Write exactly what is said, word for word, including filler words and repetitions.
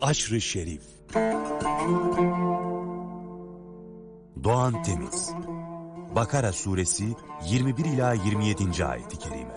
Aşr-ı Şerif. Doğan Temiz. Bakara suresi yirmi bir ila yirmi yedinci ayet-i kerime.